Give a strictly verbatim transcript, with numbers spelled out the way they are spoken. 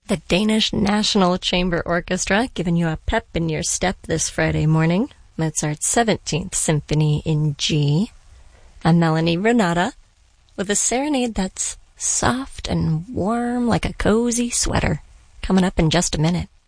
The Danish National Chamber Orchestra giving you a pep in your step this Friday morning. Mozart's seventeenth Symphony in G. I'm Melanie Renata with a serenade that's soft and warm like a cozy sweater. Coming up in just a minute.